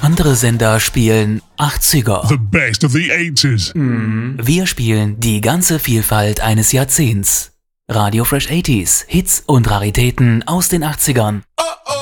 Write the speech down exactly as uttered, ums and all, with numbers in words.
Andere Sender spielen achtziger. The best of the eighties. Mm. Wir spielen die ganze Vielfalt eines Jahrzehnts. Radio Fresh achtziger, Hits und Raritäten aus den achtzigern. Oh, oh.